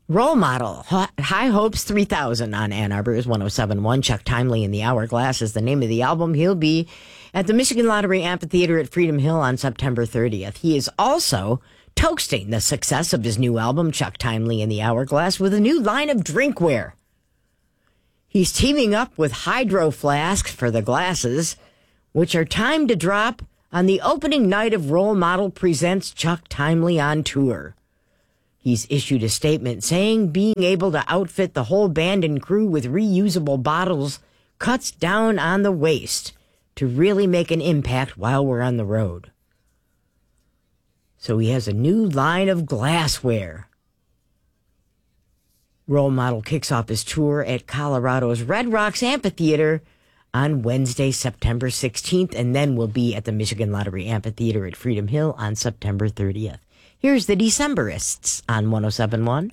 Role Model, High Hopes 3000 on Ann Arbor is 107.1. Chuck Timely in the Hourglass is the name of the album. He'll be at the Michigan Lottery Amphitheater at Freedom Hill on September 30th. He is also toasting the success of his new album, Chuck Timely in the Hourglass, with a new line of drinkware. He's teaming up with Hydro Flask for the glasses, which are timed to drop on the opening night of Role Model Presents Chuck Timely on Tour. He's issued a statement saying being able to outfit the whole band and crew with reusable bottles cuts down on the waste to really make an impact while we're on the road. So he has a new line of glassware. Role Model kicks off his tour at Colorado's Red Rocks Amphitheater on Wednesday, September 16th, and then will be at the Michigan Lottery Amphitheater at Freedom Hill on September 30th. Here's the Decemberists on 107.1.